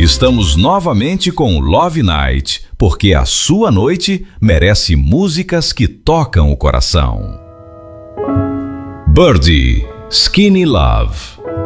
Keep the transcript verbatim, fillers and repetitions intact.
Estamos novamente com Love Night, porque a sua noite merece músicas que tocam o coração. Birdie, Skinny Love.